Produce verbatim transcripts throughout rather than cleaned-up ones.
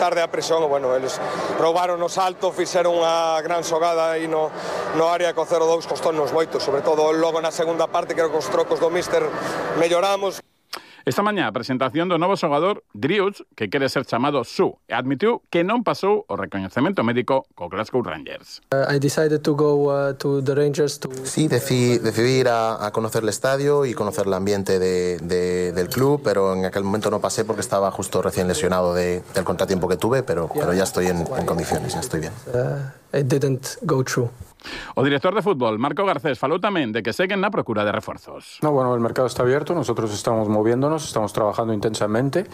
tarde a presión, bueno, eles roubaron no salto, fixeron unha gran xogada aí no, no área co cero dous, costou-nos moito, sobre todo logo na segunda parte, creo que os trocos do míster melloramos. Esta mañá a presentación do novo xogador Drius, que quere ser chamado Su, e admitiu que non pasou o recoñecemento médico co Glasgow Rangers. Uh, I decided to go uh, to the Rangers to... Sí, decidí, decidí ir a, a conocer el estadio y conocer el ambiente de, de, del club, pero en aquel momento no pasé porque estaba justo recién lesionado de, del contratiempo que tuve, pero, pero ya estoy en, en condiciones, ya estoy bien. Uh, I didn't go through. O director de fútbol, Marco Garcés, falou tamén de que seguen na procura de refuerzos. No, bueno, el mercado está abierto, nosotros estamos moviéndonos, estamos trabajando intensamente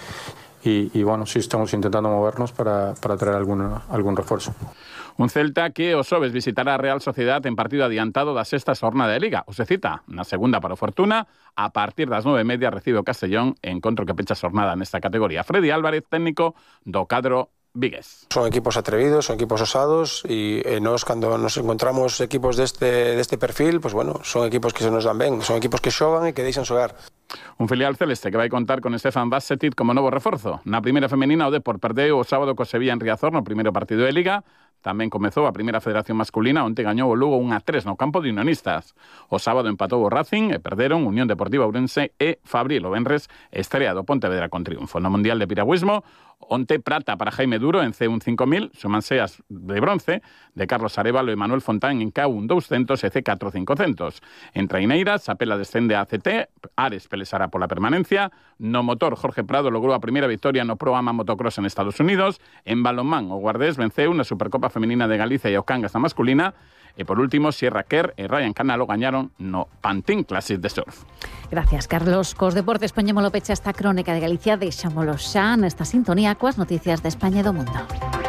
y, y bueno, sí estamos intentando movernos para, para traer alguna, algún refuerzo. Un Celta que o xoves visitará a Real Sociedad en partido adiantado da sexta xornada de Liga. O se cita na segunda para o Fortuna, a partir das nove e media recibe o Castellón, encontro que pecha xornada nesta categoría. Freddy Álvarez, técnico do cadro vigués. Son equipos atrevidos, son equipos osados y eh, nos cuando nos encontramos equipos de este, de este perfil, pues bueno, son equipos que se nos dan ben, son equipos que xogan e que deixan xogar. Un filial celeste que vai contar con Stefan Bassetit como novo reforzo. Na primeira femenina o Depor perdeu o sábado co Sevilla en Riazor no primeiro partido de Liga. Tamén comezou a primeira federación masculina, onte gañou o Lugo un a tres no campo de Unionistas. O sábado empatou o Racing e perderon Unión Deportiva Ourense e Fabril. O venres estrea do Pontevedra con triunfo. No Mundial de Piragüismo, onte prata para Jaime Duro en C un cinco mil, sumanse as de bronce de Carlos Arévalo e Manuel Fontán en K un doscientos e C catro cincocentos. En traineiras, Apela descende a A C T, Ares pelesará pola permanencia. No motor, Jorge Prado logrou a primeira victoria no Pro Ama Motocross en Estados Unidos. En balonmán, o Guardés venceu na Supercopa Femenina de Galicia e o Cangas na masculina. E por último, Sierra Kerr e Ryan Canalo gañaron no Pantín Classic de surf. Gracias, Carlos. Cos deportes poñémolo pecha esta crónica de Galicia, deixámolo xa nesta sintonía coas noticias de España e do mundo.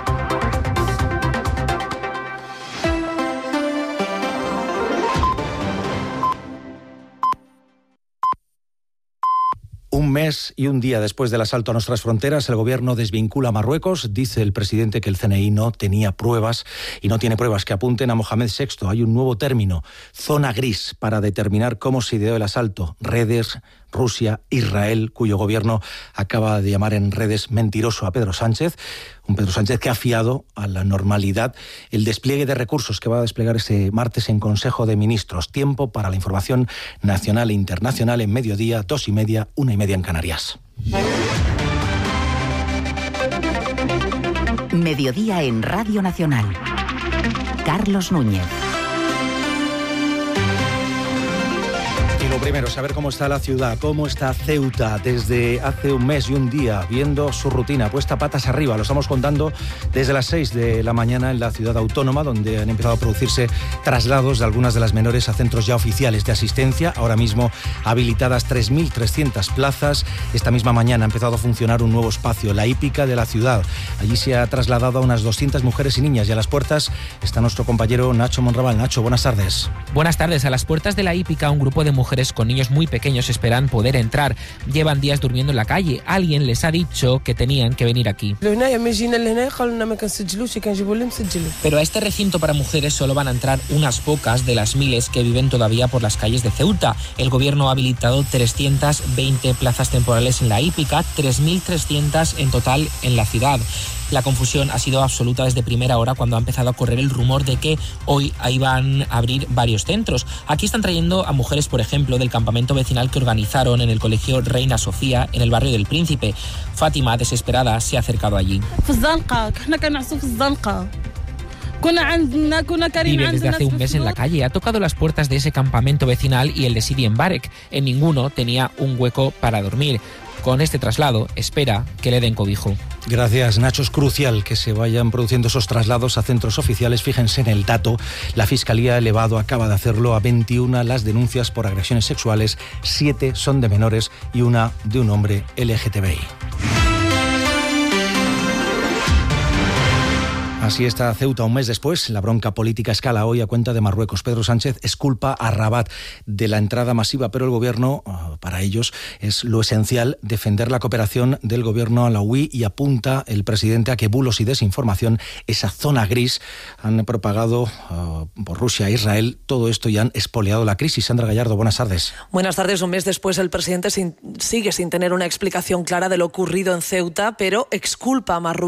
Un mes y un día después del asalto a nuestras fronteras, el gobierno desvincula a Marruecos. Dice el presidente que el C N I no tenía pruebas y no tiene pruebas que apunten a Mohamed sexto. Hay un nuevo término, zona gris, para determinar cómo se ideó el asalto. Redes, Rusia, Israel, cuyo gobierno acaba de llamar en redes mentiroso a Pedro Sánchez. Un Pedro Sánchez que ha fiado a la normalidad el despliegue de recursos que va a desplegar este martes en Consejo de Ministros. Tiempo para la información nacional e internacional en mediodía, dos y media, una y media en Canarias. Mediodía en Radio Nacional. Carlos Núñez. Lo primero, saber cómo está la ciudad, cómo está Ceuta desde hace un mes y un día, viendo su rutina puesta patas arriba. Lo estamos contando desde las seis de la mañana en la ciudad autónoma, donde han empezado a producirse traslados de algunas de las menores a centros ya oficiales de asistencia. Ahora mismo habilitadas tres mil trescientas plazas. Esta misma mañana ha empezado a funcionar un nuevo espacio, la hípica de la ciudad. Allí se ha trasladado a unas doscientas mujeres y niñas y a las puertas está nuestro compañero Nacho Monraval. Nacho, buenas tardes. Buenas tardes. A las puertas de la hípica, un grupo de mujeres con niños muy pequeños esperan poder entrar. Llevan días durmiendo en la calle. Alguien les ha dicho que tenían que venir aquí. Pero a este recinto para mujeres solo van a entrar unas pocas de las miles que viven todavía por las calles de Ceuta. El gobierno ha habilitado trescientas veinte plazas temporales en la hípica, tres mil trescientas en total en la ciudad. La confusión ha sido absoluta desde primera hora cuando ha empezado a correr el rumor de que hoy iban a abrir varios centros. Aquí están trayendo a mujeres, por ejemplo, del campamento vecinal que organizaron en el colegio Reina Sofía, en el barrio del Príncipe. Fátima, desesperada, se ha acercado allí. Vive desde hace un mes en la calle. Ha tocado las puertas de ese campamento vecinal y el de Sidi en Barek. En ninguno tenía un hueco para dormir. Con este traslado, espera que le den cobijo. Gracias, Nacho. Es crucial que se vayan produciendo esos traslados a centros oficiales. Fíjense en el dato. La Fiscalía ha elevado, acaba de hacerlo, a veintiuna las denuncias por agresiones sexuales. siete son de menores y una de un hombre L G T B I. Así está Ceuta un mes después. La bronca política escala hoy a cuenta de Marruecos. Pedro Sánchez exculpa a Rabat de la entrada masiva, pero el gobierno, para ellos, es lo esencial defender la cooperación del gobierno alauí y apunta el presidente a que bulos y desinformación, esa zona gris, han propagado uh, por Rusia e Israel. Todo esto y han expoliado la crisis. Sandra Gallardo, buenas tardes. Buenas tardes. Un mes después el presidente sin, sigue sin tener una explicación clara de lo ocurrido en Ceuta, pero exculpa a Marruecos